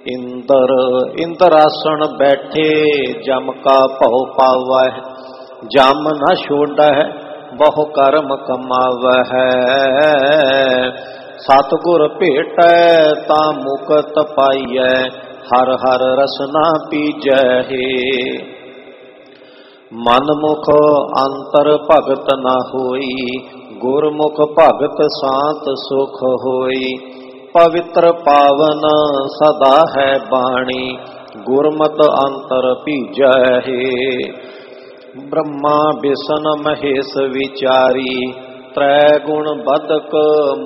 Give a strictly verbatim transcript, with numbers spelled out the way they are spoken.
इंदर इंद्रासन बैठे जम का भव पावह, जम न छोड़ह बहु कर्म कमावह। सतगुर भेटै ता मुकत पाइयै, हर हर रसना पीजै। मन मुख अंतर भगत न होई, गुरमुख भगत शांत सुख होई। पवित्र पावन सदा है बाणी, गुरमत अंतर पीजै। ब्रह्मा बिसन महेश विचारी, त्रै गुण बदक